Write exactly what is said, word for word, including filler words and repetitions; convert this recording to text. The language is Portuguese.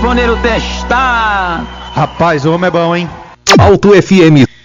sanfoneiro testar. Rapaz, o homem é bom, hein? Alto F M.